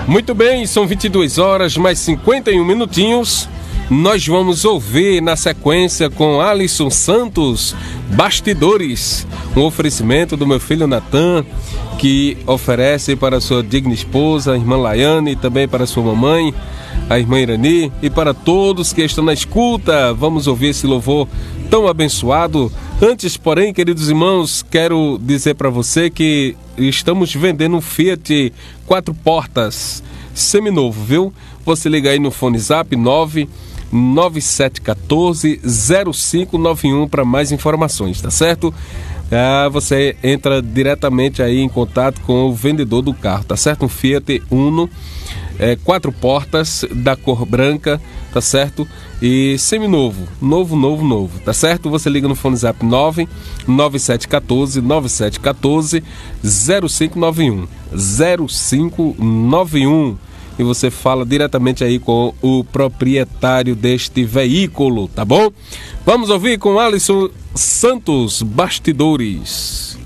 Muito bem, são 22 horas mais 51 minutinhos. Nós vamos ouvir na sequência com Alisson Santos, Bastidores, um oferecimento do meu filho Natan, que oferece para sua digna esposa, a irmã Laiane, e também para sua mamãe, a irmã Irani, e para todos que estão na escuta. Vamos ouvir esse louvor tão abençoado. Antes, porém, queridos irmãos, quero dizer para você que estamos vendendo um Fiat 4 portas seminovo, viu? Você liga aí no fone Zap 99714-0591 para mais informações, tá certo? Você entra diretamente aí em contato com o vendedor do carro, tá certo? Um Fiat Uno 4 portas da cor branca, tá certo? E seminovo, novo, tá certo? Você liga no fone Zap 99714-0591 e você fala diretamente aí com o proprietário deste veículo, tá bom? Vamos ouvir com Alisson Santos, Bastidores.